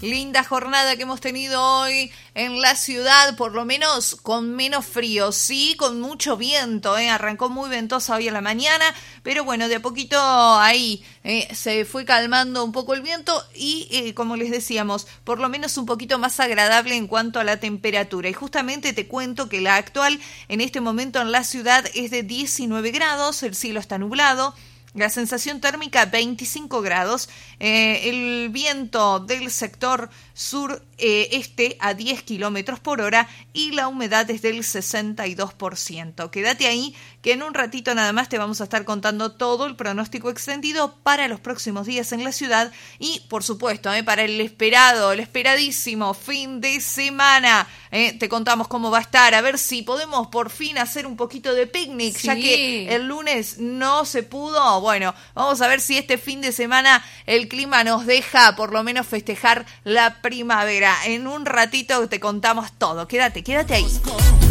linda jornada que hemos tenido hoy en la ciudad, por lo menos con menos frío, sí, con mucho viento, arrancó muy ventosa hoy en la mañana, pero bueno, de a poquito ahí se fue calmando un poco el viento y como les decíamos, por lo menos un poquito más agradable en cuanto a la temperatura. Y justamente te cuento que la actual en este momento en la ciudad es de 19 grados, el cielo está nublado. La sensación térmica 25 grados, el viento del sector sur-este a 10 kilómetros por hora y la humedad es del 62%. Quédate ahí que en un ratito nada más te vamos a estar contando todo el pronóstico extendido para los próximos días en la ciudad y por supuesto para el esperadísimo fin de semana. Te contamos cómo va a estar, a ver si podemos por fin hacer un poquito de picnic, sí. Ya que el lunes no se pudo. Bueno, vamos a ver si este fin de semana el clima nos deja por lo menos festejar la primavera. En un ratito te contamos todo. Quédate ahí.